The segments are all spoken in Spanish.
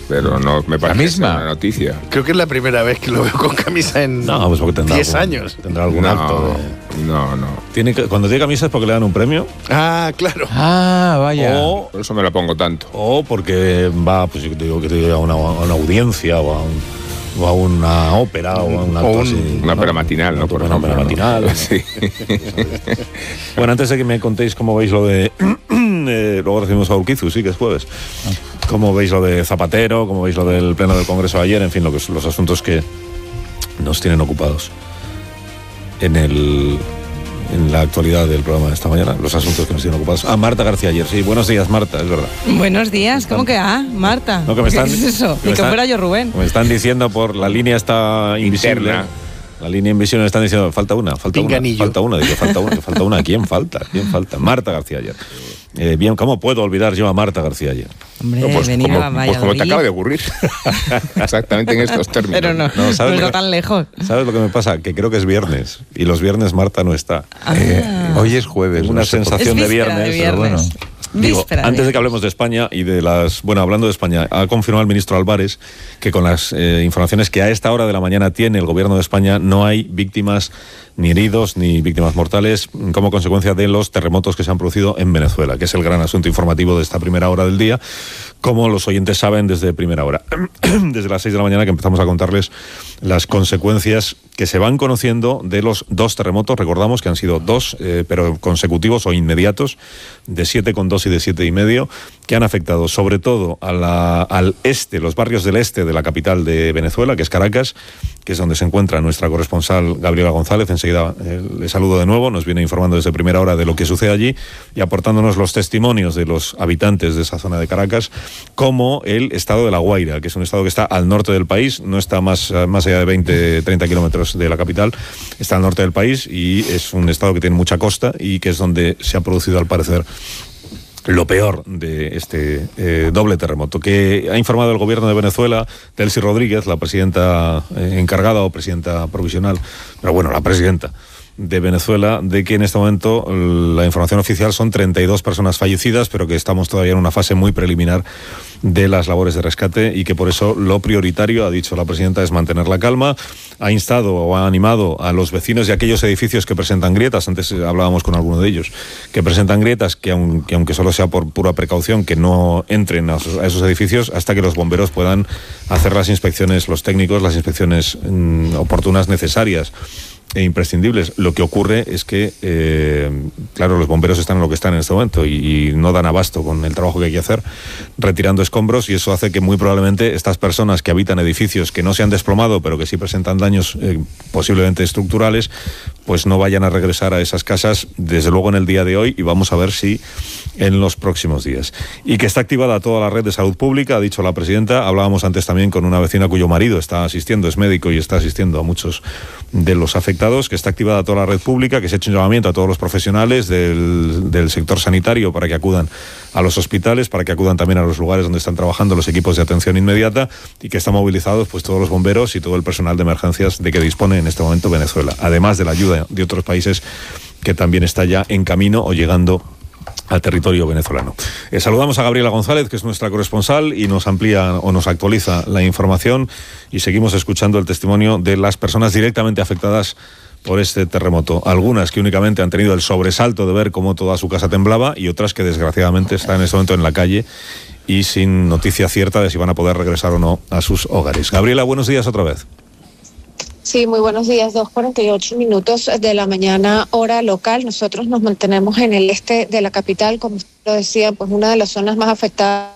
pero no me parece ¿La misma? una noticia. Creo que es la primera vez que lo veo con camisa en No, pues porque tendrá 10 años. Tendrá algún acto de... No. Cuando tiene camisa es porque le dan un premio. Ah, claro. Ah, vaya. O, Por eso me la pongo tanto. o porque va, pues yo te digo que te diga a una audiencia o a una ópera o a un acto así. Una ópera matinal, ¿no? Por Una ópera ejemplo, ¿no? matinal. Sí. Bueno, antes de que me contéis cómo veis lo de... luego recibimos a Urquizu, sí, que es jueves. Cómo veis lo de Zapatero, cómo veis lo del pleno del Congreso de ayer, en fin, los asuntos que nos tienen ocupados en la actualidad del programa de esta mañana, los asuntos que nos tienen ocupados. Marta García ayer, sí. Buenos días, Marta, es verdad. Buenos días, ¿cómo que Marta? No, que me están, ¿Qué es eso? Ni que fuera yo, Rubén. Me están diciendo por la línea está invisible. Interna. La línea invisible me están diciendo, falta una. Digo, falta una. ¿Quién falta? Marta García ayer. Bien, ¿cómo puedo olvidar yo a Marta García ayer? Hombre, No, pues, venir a como te Valladolid. acaba de ocurrir. Exactamente en estos términos. Pero no, No, ¿sabes no lo está que- tan lejos. ¿Sabes lo que me pasa? Que creo que es viernes. Y los viernes Marta no está. Hoy es jueves. Tengo una no sé por qué. sensación Es de víspera viernes. de pero bueno. viernes. Digo, Víspera de antes de que viernes. hablemos de España y de las... Bueno, hablando de España, ha confirmado el ministro Álvarez que con las informaciones que a esta hora de la mañana tiene el gobierno de España no hay víctimas ni heridos ni víctimas mortales como consecuencia de los terremotos que se han producido en Venezuela, que es el gran asunto informativo de esta primera hora del día, como los oyentes saben desde primera hora. Desde las 6 de la mañana que empezamos a contarles las consecuencias que se van conociendo de los dos terremotos, recordamos que han sido dos, pero consecutivos o inmediatos, de 7,2 y de 7,5, que han afectado sobre todo al este, los barrios del este de la capital de Venezuela, que es Caracas, que es donde se encuentra nuestra corresponsal Gabriela González. Enseguida le saludo de nuevo, nos viene informando desde primera hora de lo que sucede allí y aportándonos los testimonios de los habitantes de esa zona de Caracas, como el estado de La Guaira, que es un estado que está al norte del país, no está más allá de 20-30 kilómetros de la capital, está al norte del país y es un estado que tiene mucha costa y que es donde se ha producido, al parecer, lo peor de este doble terremoto, que ha informado el gobierno de Venezuela, Delcy Rodríguez, la presidenta encargada o presidenta provisional, pero bueno, la presidenta de Venezuela, de que en este momento la información oficial son 32 personas fallecidas, pero que estamos todavía en una fase muy preliminar de las labores de rescate y que por eso lo prioritario, ha dicho la presidenta, es mantener la calma. Ha instado o ha animado a los vecinos de aquellos edificios que presentan grietas, antes hablábamos con alguno de ellos, que presentan grietas, que aunque solo sea por pura precaución, que no entren a esos edificios hasta que los bomberos puedan hacer las inspecciones, los técnicos, las inspecciones oportunas, necesarias e imprescindibles. Lo que ocurre es que, claro, los bomberos están en lo que están en este momento y no dan abasto con el trabajo que hay que hacer, retirando escombros, y eso hace que muy probablemente estas personas que habitan edificios que no se han desplomado, pero que sí presentan daños posiblemente estructurales, pues no vayan a regresar a esas casas, desde luego en el día de hoy, y vamos a ver si en los próximos días. Y que está activada toda la red de salud pública, ha dicho la presidenta. Hablábamos antes también con una vecina cuyo marido está asistiendo, es médico y está asistiendo a muchos de los afectados, que está activada toda la red pública, que se ha hecho un llamamiento a todos los profesionales del sector sanitario para que acudan a los hospitales, para que acudan también a los lugares donde están trabajando los equipos de atención inmediata, y que están movilizados pues todos los bomberos y todo el personal de emergencias de que dispone en este momento Venezuela, además de la ayuda de otros países que también está ya en camino o llegando al territorio venezolano. Saludamos a Gabriela González, que es nuestra corresponsal, y nos amplía o nos actualiza la información, y seguimos escuchando el testimonio de las personas directamente afectadas por este terremoto. Algunas que únicamente han tenido el sobresalto de ver cómo toda su casa temblaba, y otras que desgraciadamente están en este momento en la calle y sin noticia cierta de si van a poder regresar o no a sus hogares. Gabriela, buenos días otra vez. Sí, muy buenos días. 2:48 de la mañana, hora local. Nosotros nos mantenemos en el este de la capital, como lo decía, pues una de las zonas más afectadas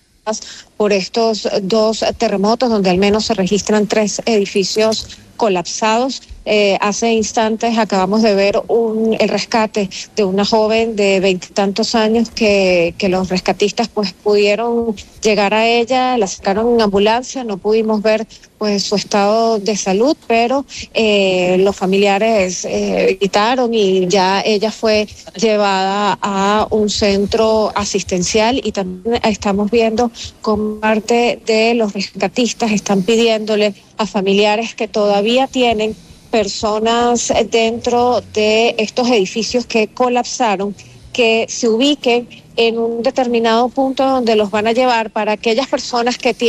por estos dos terremotos, donde al menos se registran 3 edificios colapsados. Hace instantes acabamos de ver el rescate de una joven de 20 y tantos años que los rescatistas pues pudieron llegar a ella, la sacaron en ambulancia, no pudimos ver pues su estado de salud, pero los familiares gritaron y ya ella fue llevada a un centro asistencial, y también estamos viendo como parte de los rescatistas están pidiéndole a familiares que todavía tienen personas dentro de estos edificios que colapsaron, que se ubiquen en un determinado punto donde los van a llevar, para aquellas personas que tienen